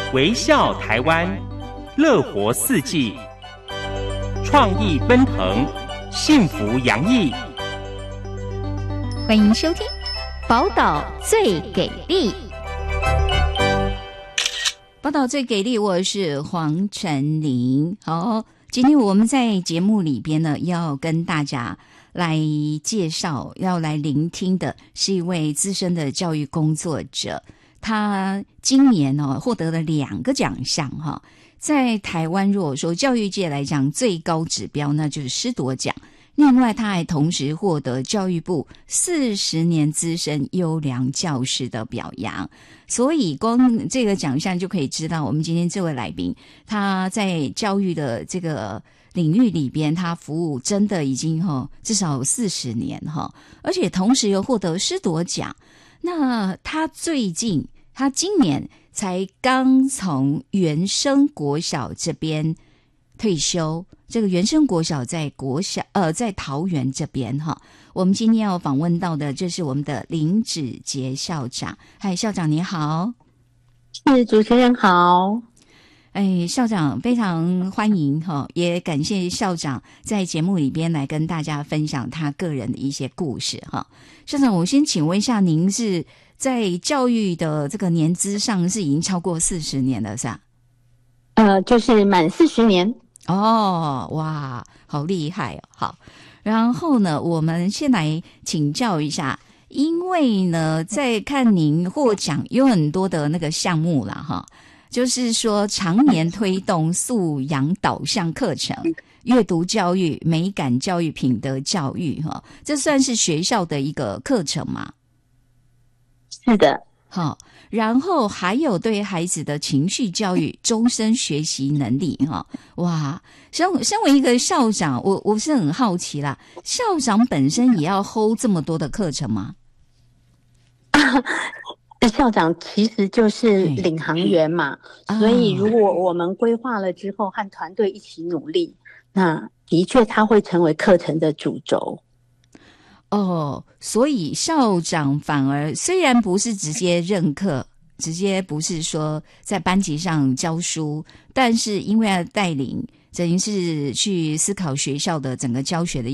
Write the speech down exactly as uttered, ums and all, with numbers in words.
微笑台湾，乐活四季，创意奔腾，幸福洋溢。 欢迎收听宝岛最给力。宝岛最给力，我是黄晨林。好，今天我们在节目里边呢，要跟大家来介绍，要来聆听的是一位资深的教育工作者。他今年哦获得了两个奖项哈，在台湾如果说教育界来讲最高指标那就是师铎奖，另外他还同时获得教育部四十年资深优良教师的表扬，所以光这个奖项就可以知道我们今天这位来宾他在教育的这个领域里边他服务真的已经哈至少四十年哈，而且同时又获得师铎奖。那他最近他今年才刚从原生国小这边退休，这个原生国小在国小呃在桃园这边哈。我们今天要访问到的就是我们的林芷婕校长。嗨，校长你好。 是，主持人好。 哎，校长非常欢迎哈，也感谢校长在节目里边来跟大家分享他个人的一些故事哈。校长，我先请问一下，您是在教育的这个年资上是已经超过四十年了是吧？ 呃，就是满四十年。 哦，哇，好厉害哦！好，然后呢，我们先来请教一下，因为呢，在看您获奖有很多的那个项目啦哈。就是说常年推动素养导向课程、阅读教育、美感教育、品德教育哈，这算是学校的一个课程吗？ 是的。 好，然后还有对孩子的情绪教育、终身学习能力哈。哇，身身为一个校长，我我是很好奇啦，校长本身也要 hold 这么多的课程吗？ 校长其实就是领航员嘛，所以如果我们规划了之后和团队一起努力，那的确他会成为课程的主轴。 哦，所以校长反而虽然不是直接任课，直接不是说在班级上教书，但是因为要带领，等于是去思考学校的整个教学的